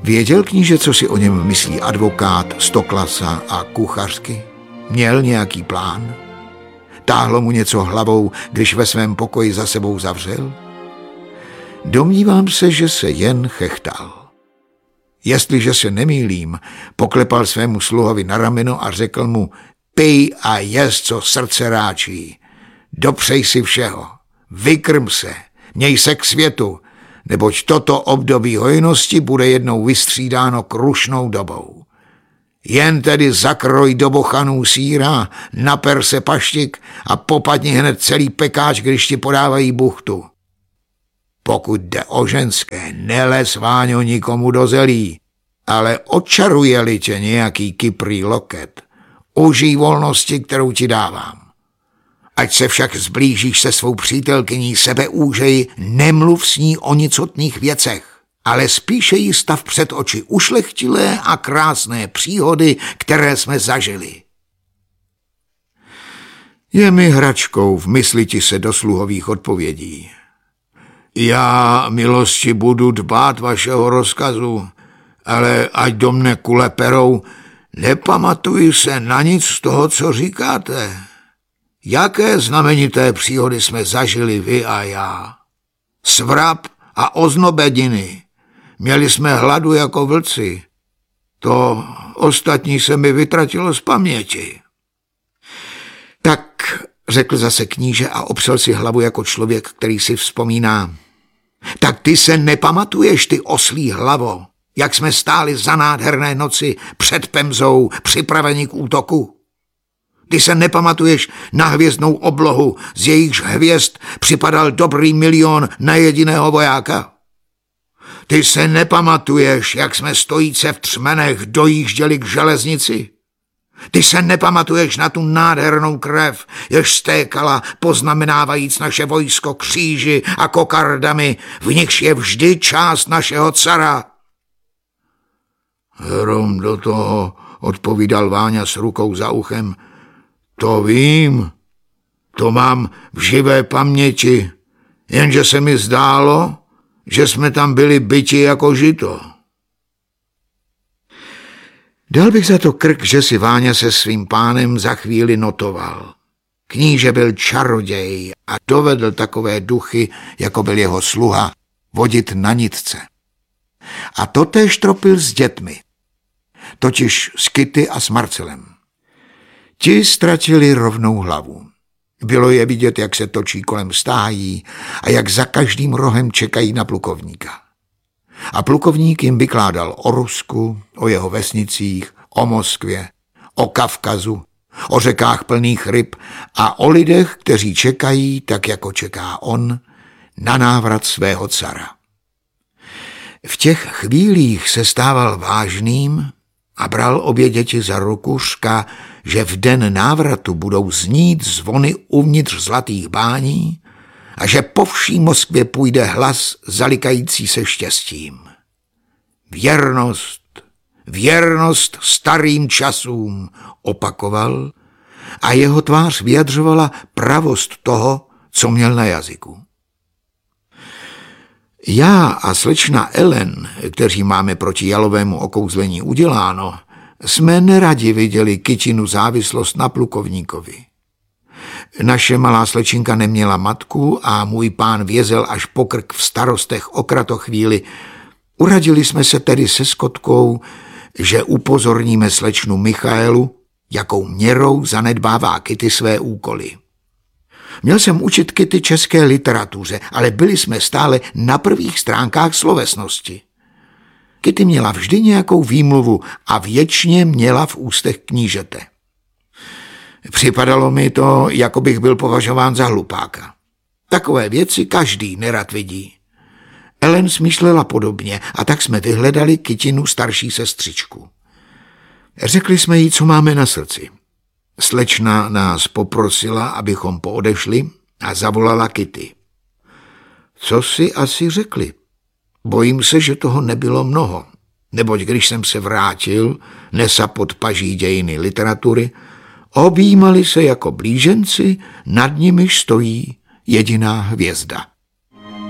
Věděl kníže, co si o něm myslí advokát, stoklasa a kuchařky? Měl nějaký plán? Táhlo mu něco hlavou, když ve svém pokoji za sebou zavřel? Domnívám se, že se jen chechtal. Jestliže se nemýlím, poklepal svému sluhovi na rameno a řekl mu: pij a jez, co srdce ráčí. Dopřej si všeho, vykrm se, měj se k světu, neboť toto období hojnosti bude jednou vystřídáno krušnou dobou. Jen tedy zakroj do bochanů sýra, naper se paštik a popadni hned celý pekáč, když ti podávají buchtu. Pokud jde o ženské, nelez, Váňo, nikomu do zelí, ale očaruje-li tě nějaký kyprý loket, užij volnosti, kterou ti dávám. Ať se však zblížíš se svou přítelkyní sebeúžeji, nemluv s ní o nicotných věcech, ale spíše jí stav před oči ušlechtilé a krásné příhody, které jsme zažili. Je mi hračkou vmysliti se do sluhových odpovědí. Já, milosti, budu dbát vašeho rozkazu, ale ať do mne kuleperou, nepamatuji se na nic z toho, co říkáte. Jaké znamenité příhody jsme zažili vy a já? Svrab a oznobediny. Měli jsme hladu jako vlci. To ostatní se mi vytratilo z paměti. Tak, řekl zase kníže a opřel si hlavu jako člověk, který si vzpomíná. Tak ty se nepamatuješ, ty oslí hlavo, jak jsme stáli za nádherné noci před Pemzou, připraveni k útoku? Ty se nepamatuješ na hvězdnou oblohu, z jejichž hvězd připadal dobrý 1 000 000 na jediného vojáka? Ty se nepamatuješ, jak jsme stojíce v třmenech dojížděli k železnici? Ty se nepamatuješ na tu nádhernou krev, jež stékala, poznamenávajíc naše vojsko kříži a kokardami, v nichž je vždy část našeho cara? Hrom do toho, odpovídal Váňa s rukou za uchem. To vím, to mám v živé paměti, jenže se mi zdálo, že jsme tam byli byti jako žito. Dal bych za to krk, že si Váňa se svým pánem za chvíli notoval. Kníže byl čaroděj a dovedl takové duchy, jako byl jeho sluha, vodit na nitce. A totéž tropil s dětmi, totiž s Kitty a s Marcelem. Ti ztratili rovnou hlavu. Bylo je vidět, jak se točí kolem stájí a jak za každým rohem čekají na plukovníka. A plukovník jim vykládal o Rusku, o jeho vesnicích, o Moskvě, o Kavkazu, o řekách plných ryb a o lidech, kteří čekají, tak jako čeká on, na návrat svého cara. V těch chvílích se stával vážným a bral obě děti za ruku, řka, že v den návratu budou znít zvony uvnitř zlatých bání a že po vší Moskvě půjde hlas zalikající se štěstím. Věrnost, věrnost starým časům, opakoval a jeho tvář vyjadřovala pravost toho, co měl na jazyku. Já a slečna Ellen, kteří máme proti jalovému okouzlení uděláno, jsme neradi viděli Kitinu závislost na plukovníkovi. Naše malá slečinka neměla matku a můj pán vězel až po krk v starostech o kratochvíli. Uradili jsme se tedy se Skotkou, že upozorníme slečnu Michaelu, jakou měrou zanedbává Kitty své úkoly. Měl jsem učit Kitty české literatuře, ale byli jsme stále na prvých stránkách slovesnosti. Kitty měla vždy nějakou výmluvu a věčně měla v ústech knížete. Připadalo mi to, jako bych byl považován za hlupáka. Takové věci každý nerad vidí. Ellen smýšlela podobně a tak jsme vyhledali Kitinu starší sestřičku. Řekli jsme jí, co máme na srdci. Slečna nás poprosila, abychom poodešli a zavolala Kitty. Co si asi řekli? Bojím se, že toho nebylo mnoho, neboť když jsem se vrátil, nesa pod paží dějiny literatury, objímali se jako blíženci, nad nimiž stojí jediná hvězda.